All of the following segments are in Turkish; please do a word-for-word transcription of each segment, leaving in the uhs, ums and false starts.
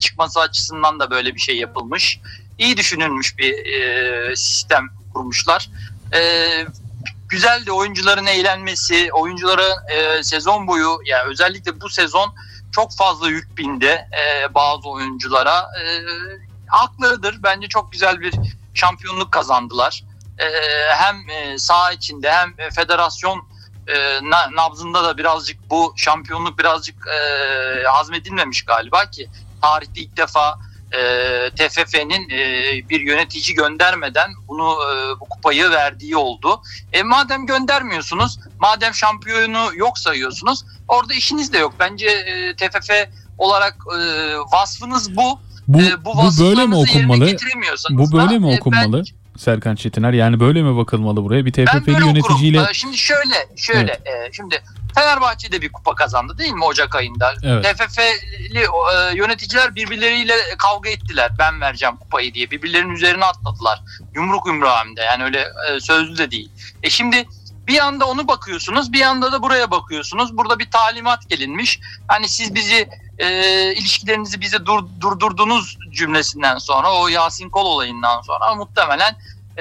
çıkması açısından da böyle bir şey yapılmış. İyi düşünülmüş bir e, sistem kurmuşlar. E, güzel de oyuncuların eğlenmesi, oyuncuların e, sezon boyu, yani özellikle bu sezon çok fazla yük bindi e, bazı oyunculara. E, haklıdır. Bence çok güzel bir şampiyonluk kazandılar. E, hem e, saha içinde hem federasyon e, nabzında da birazcık bu şampiyonluk birazcık e, hazmedilmemiş galiba ki tarihte ilk defa e, T F F'nin e, bir yönetici göndermeden bunu e, bu kupayı verdiği oldu. E, madem göndermiyorsunuz, madem şampiyonu yok sayıyorsunuz, orada işiniz de yok. Bence e, T F F olarak e, vasfınız bu. Bu, e, bu, bu böyle mi okunmalı? Bu böyle da, mi okunmalı? E, ben, Serkan Çetiner, yani böyle mi bakılmalı buraya? Bir T F F'li yöneticiyle... Okurum. Şimdi şöyle, şöyle. Evet. E, şimdi Fenerbahçe'de bir kupa kazandı değil mi Ocak ayında? Evet. T F F'li e, yöneticiler birbirleriyle kavga ettiler. Ben vereceğim kupayı diye. Birbirlerinin üzerine atladılar. Yumruk yumruğa hem de. Yani öyle e, sözlü de değil. E şimdi bir yanda onu bakıyorsunuz, bir yanda da buraya bakıyorsunuz. Burada bir talimat gelinmiş. Hani siz bizi e, ilişkilerinizi bize dur, durdurdunuz cümlesinden sonra, o Yasin Kol olayından sonra muhtemelen e,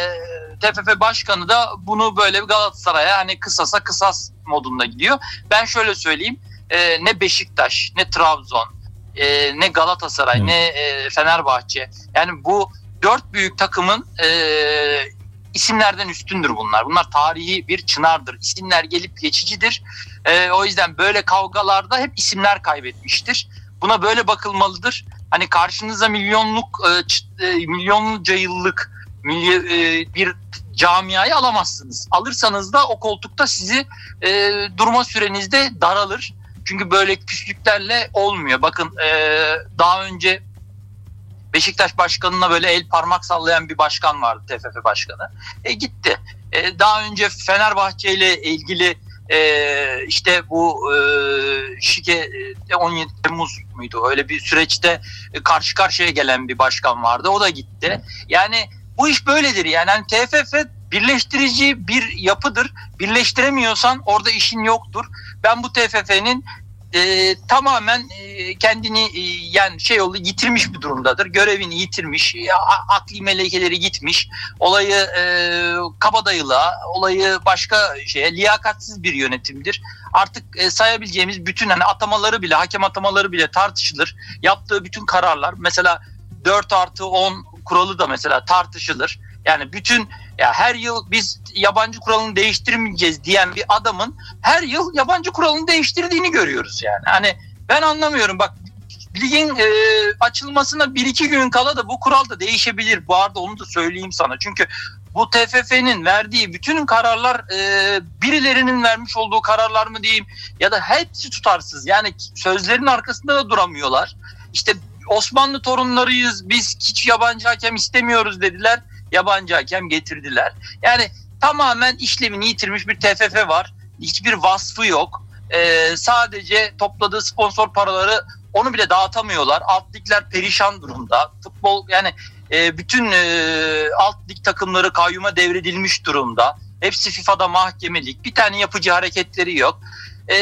T F F Başkanı da bunu böyle Galatasaray'a hani kısasa kısas modunda gidiyor. Ben şöyle söyleyeyim, e, ne Beşiktaş, ne Trabzon, e, ne Galatasaray, hmm. ne e, Fenerbahçe, yani bu dört büyük takımın e, isimlerden üstündür bunlar. Bunlar tarihi bir çınardır. İsimler gelip geçicidir. E, o yüzden böyle kavgalarda hep isimler kaybetmiştir. Buna böyle bakılmalıdır. Hani karşınıza milyonluk, e, milyonluca yıllık milyon, e, bir camiayı alamazsınız. Alırsanız da o koltukta sizi e, durma sürenizde daralır. Çünkü böyle küslüklerle olmuyor. Bakın e, daha önce Beşiktaş başkanına böyle el parmak sallayan bir başkan vardı, T F F başkanı. E gitti. E, daha önce Fenerbahçe ile ilgili e, işte bu e, şike on yedi Temmuz muydu? Öyle bir süreçte karşı karşıya gelen bir başkan vardı. O da gitti. Yani bu iş böyledir. Yani hani T F F birleştirici bir yapıdır. Birleştiremiyorsan orada işin yoktur. Ben bu T F F'nin E, tamamen e, kendini e, yani şey oldu, yitirmiş bir durumdadır. Görevini yitirmiş, e, akli melekeleri gitmiş. Olayı e, kabadayılığa, olayı başka şeye, liyakatsiz bir yönetimdir. Artık e, sayabileceğimiz bütün hani atamaları bile, hakem atamaları bile tartışılır. Yaptığı bütün kararlar, mesela dört artı on kuralı da mesela tartışılır. Yani bütün, ya her yıl biz yabancı kuralını değiştirmeyeceğiz diyen bir adamın her yıl yabancı kuralını değiştirdiğini görüyoruz yani. Hani ben anlamıyorum, bak ligin e, açılmasına bir iki gün kala da bu kural da değişebilir. Bu arada onu da söyleyeyim sana. Çünkü bu T F F'nin verdiği bütün kararlar e, birilerinin vermiş olduğu kararlar mı diyeyim, ya da hepsi tutarsız. Yani sözlerin arkasında da duramıyorlar. İşte Osmanlı torunlarıyız, biz hiç yabancı hakem istemiyoruz dediler. Yabancı hakem getirdiler. Yani tamamen işlevini yitirmiş bir T F F var. Hiçbir vasfı yok. Ee, sadece topladığı sponsor paraları, onu bile dağıtamıyorlar. Alt ligler perişan durumda. Futbol yani e, bütün e, alt lig takımları kayyuma devredilmiş durumda. Hepsi FIFA'da mahkemelik. Bir tane yapıcı hareketleri yok. Ee,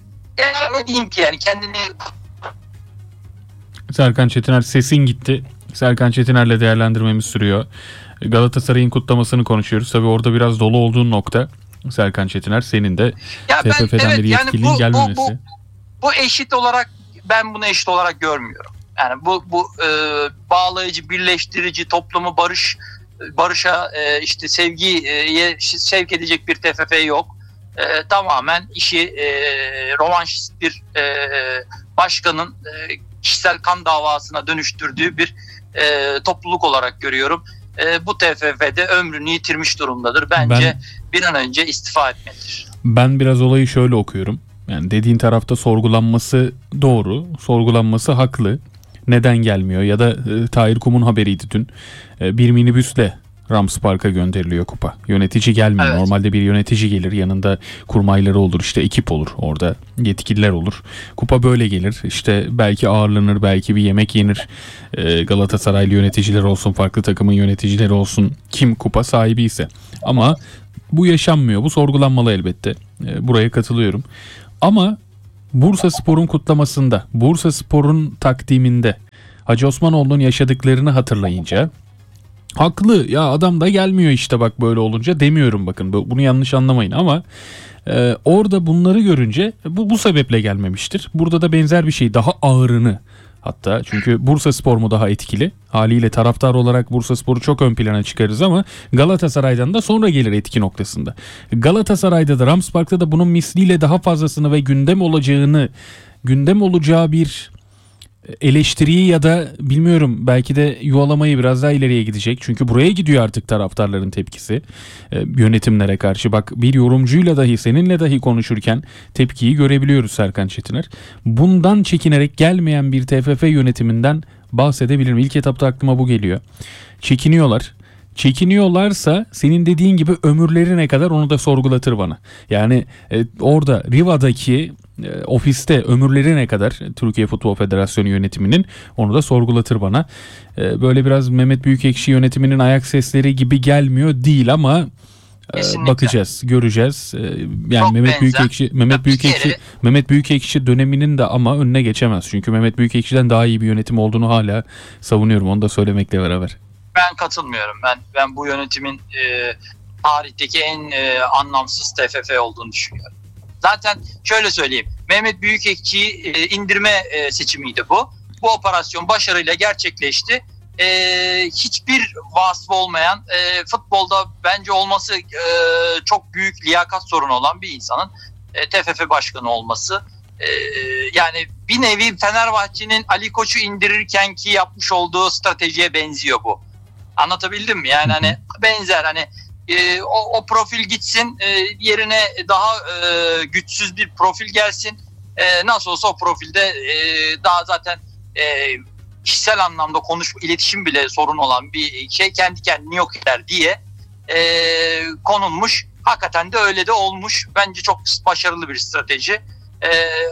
yani ne diyeyim ki, yani kendini... Serkan Çetiner, sesin gitti. Serkan Çetiner'le değerlendirmemiz sürüyor. Galatasaray'ın kutlamasını konuşuyoruz. Tabii orada biraz dolu olduğun nokta Serkan Çetiner, senin de ya T F F'den evet, bir yetkiliğin yani bu, gelmemesi. Bu, bu, bu eşit olarak, ben bunu eşit olarak görmüyorum. Yani bu bu e, bağlayıcı, birleştirici, toplumu barış barışa e, işte sevgiye sevk edecek bir T F F yok. E, tamamen işi e, rövanşist bir e, başkanın e, kişisel kan davasına dönüştürdüğü bir e, topluluk olarak görüyorum. E, bu T F F'de ömrünü yitirmiş durumdadır. Bence ben, bir an önce istifa etmelidir. Ben biraz olayı şöyle okuyorum. Yani dediğin tarafta sorgulanması doğru, sorgulanması haklı. Neden gelmiyor? Ya da e, Tahir Kum'un haberiydi dün. E, bir minibüsle Rams Park'a gönderiliyor kupa. Yönetici gelmiyor. Evet. Normalde bir yönetici gelir. Yanında kurmayları olur. İşte ekip olur orada. Yetkililer olur. Kupa böyle gelir. İşte belki ağırlanır. Belki bir yemek yenir. Ee, Galatasaraylı yöneticiler olsun. Farklı takımın yöneticileri olsun. Kim kupa sahibi ise. Ama bu yaşanmıyor. Bu sorgulanmalı elbette. Ee, buraya katılıyorum. Ama Bursaspor'un kutlamasında, Bursaspor'un takdiminde Hacı Osmanoğlu'nun yaşadıklarını hatırlayınca haklı ya, adam da gelmiyor işte bak böyle olunca demiyorum, bakın bunu yanlış anlamayın ama e, orada bunları görünce bu, bu sebeple gelmemiştir. Burada da benzer bir şey, daha ağırını. Hatta çünkü Bursaspor mu daha etkili? Haliyle taraftar olarak Bursaspor'u çok ön plana çıkarırız ama Galatasaray'dan da sonra gelir etki noktasında. Galatasaray'da da Ramspark'ta da bunun misliyle daha fazlasını ve gündem olacağını, gündem olacağı bir eleştiriyi ya da bilmiyorum belki de yuvalamayı biraz daha ileriye gidecek. Çünkü buraya gidiyor artık taraftarların tepkisi e, yönetimlere karşı. Bak, bir yorumcuyla dahi, seninle dahi konuşurken tepkiyi görebiliyoruz Serkan Çetiner. Bundan çekinerek gelmeyen bir T F F yönetiminden bahsedebilirim. İlk etapta aklıma bu geliyor. Çekiniyorlar. Çekiniyorlarsa senin dediğin gibi ömürleri ne kadar onu da sorgulatır bana. Yani e, orada Riva'daki e, ofiste ömürleri ne kadar Türkiye Futbol Federasyonu yönetiminin onu da sorgulatır bana. E, böyle biraz Mehmet Büyükekşi yönetiminin ayak sesleri gibi gelmiyor değil ama e, bakacağız, göreceğiz. E, yani Çok Mehmet benzer. Büyükekşi Mehmet Büyükekşi kere... Mehmet Büyükekşi döneminin de ama önüne geçemez. Çünkü Mehmet Büyükekşi'den daha iyi bir yönetim olduğunu hala savunuyorum. Onu da söylemekle beraber. Ben katılmıyorum. Ben ben bu yönetimin e, tarihteki en e, anlamsız T F F olduğunu düşünüyorum. Zaten şöyle söyleyeyim. Mehmet Büyükekşi'yi e, indirme e, seçimiydi bu. Bu operasyon başarıyla gerçekleşti. E, hiçbir vasfı olmayan, e, futbolda bence olması e, çok büyük liyakat sorunu olan bir insanın e, T F F başkanı olması. E, yani bir nevi Fenerbahçe'nin Ali Koç'u indirirken ki yapmış olduğu stratejiye benziyor bu. Anlatabildim mi? Yani hani benzer, hani e, o, o profil gitsin, e, yerine daha e, güçsüz bir profil gelsin. E, nasıl olsa o profilde e, daha zaten e, kişisel anlamda konuşma, iletişim bile sorun olan bir şey kendi kendini yok eder diye e, konulmuş. Hakikaten de öyle de olmuş. Bence çok başarılı bir strateji. E,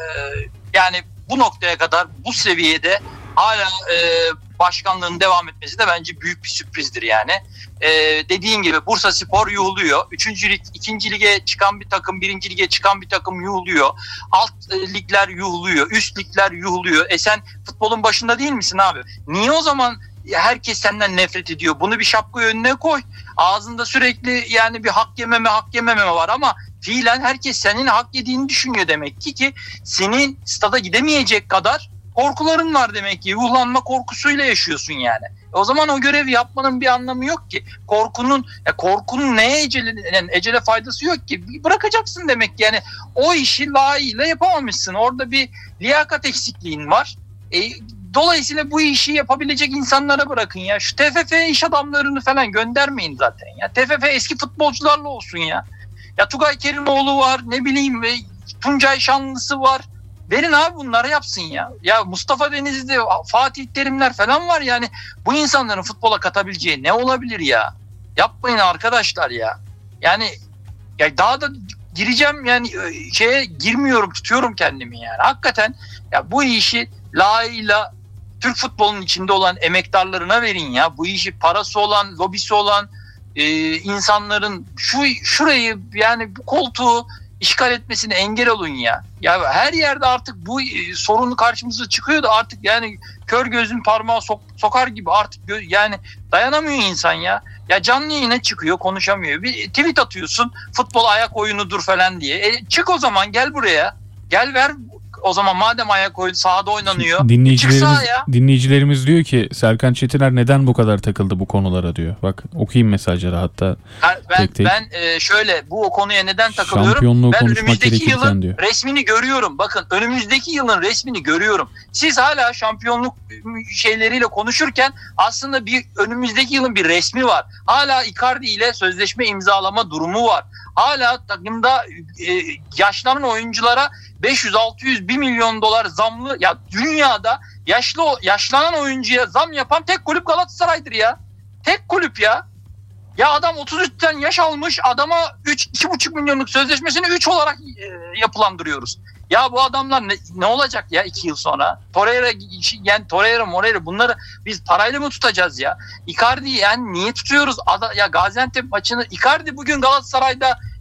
yani bu noktaya kadar, bu seviyede hala e, başkanlığın devam etmesi de bence büyük bir sürprizdir yani. Ee, dediğin gibi Bursaspor yuhluyor. Üçüncü lig, ikinci lige çıkan bir takım, birinci lige çıkan bir takım yuhluyor. Alt e, ligler yuhluyor, üst ligler yuhluyor. E sen futbolun başında değil misin abi? Niye o zaman herkes senden nefret ediyor? Bunu bir şapka önüne koy. Ağzında sürekli yani bir hak yememe, hak yememe var ama fiilen herkes senin hak yediğini düşünüyor demek ki ki senin stada gidemeyecek kadar korkuların var demek ki. Yuhlanma korkusuyla yaşıyorsun yani. E o zaman o görevi yapmanın bir anlamı yok ki. Korkunun ya korkunun neye ecele, yani ecele faydası yok ki. Bırakacaksın demek ki. Yani o işi layığıyla yapamamışsın. Orada bir liyakat eksikliğin var. E, dolayısıyla bu işi yapabilecek insanlara bırakın ya. Şu T F F iş adamlarını falan göndermeyin zaten ya. T F F eski futbolcularla olsun ya. Ya Tugay Kerimoğlu var, ne bileyim, ve Tuncay Şanlısı var. Verin abi, bunları yapsın ya. Ya Mustafa Denizli, Fatih Terimler falan var yani. Bu insanların futbola katabileceği ne olabilir ya? Yapmayın arkadaşlar ya. Yani ya daha da gireceğim yani, şeye girmiyorum, tutuyorum kendimi yani. Hakikaten ya bu işi layığıyla Türk futbolunun içinde olan emektarlarına verin ya. Bu işi parası olan, lobisi olan e, insanların şu şurayı yani bu koltuğu işgal etmesine engel olun ya. Ya her yerde artık bu e, sorun karşımıza çıkıyor da artık yani kör gözün parmağı sok, sokar gibi artık gö- yani dayanamıyor insan ya. Ya canlı yayına çıkıyor, konuşamıyor. Bir tweet atıyorsun, futbol ayak oyunudur falan diye. E, çık o zaman, gel buraya. Gel ver o zaman, madem ayak oyunu sahada oynanıyor. Dinleyicilerimiz, dinleyicilerimiz diyor ki Serkan Çetiner neden bu kadar takıldı bu konulara diyor. Bak okuyayım mesajları hatta. Ben, tek tek. ben e, şöyle bu konuya neden takılıyorum? Şampiyonluğu ben konuşmak önümüzdeki yılın diyor. resmini görüyorum. Bakın önümüzdeki yılın resmini görüyorum. Siz hala şampiyonluk şeyleriyle konuşurken aslında bir önümüzdeki yılın bir resmi var. Hala Icardi ile sözleşme imzalama durumu var. Hala takımda e, yaşlanan oyunculara beş yüz altı yüz bir milyon dolar zamlı, ya dünyada yaşlı yaşlanan oyuncuya zam yapan tek kulüp Galatasaray'dır ya. Tek kulüp ya. Ya adam otuz üçten yaş almış, adama üç iki buçuk milyonluk sözleşmesini üç olarak e, yapılandırıyoruz. Ya bu adamlar ne, ne olacak ya iki yıl sonra? Torreira, yani Torreira, Moreira, bunları biz parayla mı tutacağız ya? Icardi yani niye tutuyoruz? Ada, ya Gaziantep maçını Icardi bugün Galatasaray'da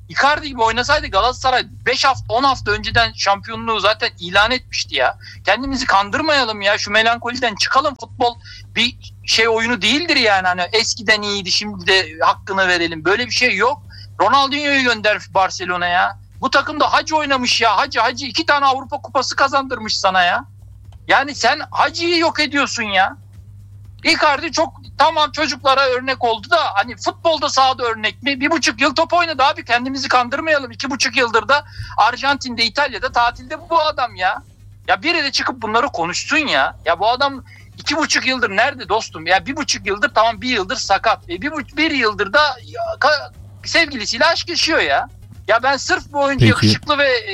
Icardi gibi oynasaydı Galatasaray beş hafta on hafta önceden şampiyonluğu zaten ilan etmişti ya. Kendimizi kandırmayalım ya. Şu melankoliden çıkalım. Futbol bir şey oyunu değildir yani. Hani eskiden iyiydi, şimdi de hakkını verelim. Böyle bir şey yok. Ronaldinho'yu gönder Barcelona'ya. Bu takımda Hacı oynamış ya. Hacı Hacı iki tane Avrupa Kupası kazandırmış sana ya. Yani sen Hacı'yı yok ediyorsun ya. Icardi çok tamam çocuklara örnek oldu da hani futbolda sahada örnek mi? Bir buçuk yıl top oynadı abi, kendimizi kandırmayalım. İki buçuk yıldır da Arjantin'de, İtalya'da tatilde bu adam ya. Ya biri de çıkıp bunları konuşsun ya. Ya bu adam iki buçuk yıldır nerede dostum? Ya bir buçuk yıldır tamam, bir yıldır sakat. E bir, bir yıldır da ya, ka, sevgilisiyle aşk yaşıyor ya. Ya ben sırf bu oyuncu Peki. yakışıklı ve